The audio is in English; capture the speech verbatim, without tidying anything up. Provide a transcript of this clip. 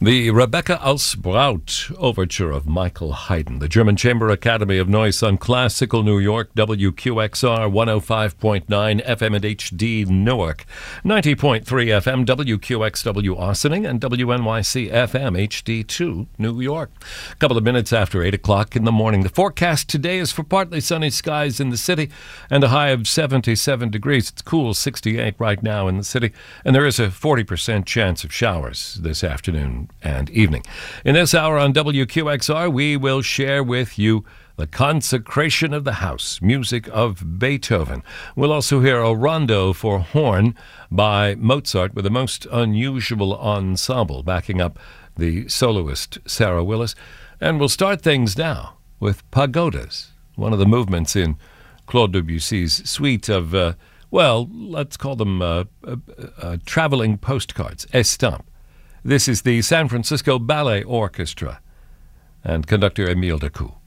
The Rebecca aus Braut overture of Michael Haydn, the German Chamber Academy of Noise on Classical New York, W Q X R one oh five point nine F M and H D Newark, ninety point three F M W Q X W Ossining, and W N Y C F M H D two New York. A couple of minutes after eight o'clock in the morning. The forecast today is for partly sunny skies in the city and a high of seventy-seven degrees. It's cool, sixty-eight right now in the city, and there is a forty percent chance of showers this afternoon and evening. In this hour on W Q X R, we will share with you the Consecration of the House, music of Beethoven. We'll also hear a rondo for horn by Mozart with a most unusual ensemble backing up the soloist Sarah Willis. And we'll start things now with Pagodas, one of the movements in Claude Debussy's suite of, uh, well, let's call them uh, uh, uh, traveling postcards, estampes. This is the San Francisco Ballet Orchestra and conductor Émile Decou.